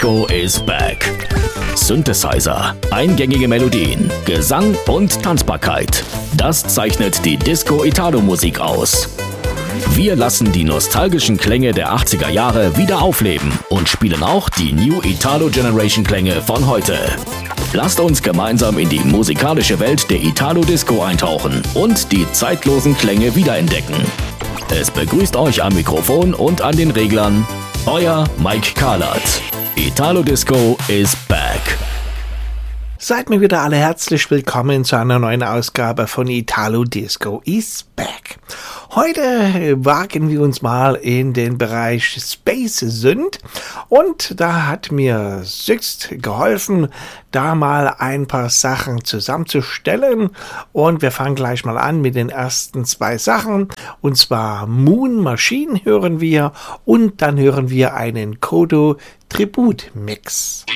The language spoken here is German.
Disco is back. Synthesizer, eingängige Melodien, Gesang und Tanzbarkeit. Das zeichnet die Disco-Italo-Musik aus. Wir lassen die nostalgischen Klänge der 80er Jahre wieder aufleben und spielen auch die New Italo Generation Klänge von heute. Lasst uns gemeinsam in die musikalische Welt der Italo-Disco eintauchen und die zeitlosen Klänge wiederentdecken. Es begrüßt euch am Mikrofon und an den Reglern euer Mike Kahlert. Italo Disco is back. Seid mir wieder alle herzlich willkommen zu einer neuen Ausgabe von Italo Disco is back. Heute wagen wir uns mal in den Bereich Space Synth und da hat mir Sixt geholfen, da mal ein paar Sachen zusammenzustellen und wir fangen gleich mal an mit den ersten zwei Sachen und zwar Moon Machine hören wir und dann hören wir einen Kodo Tribut Mix.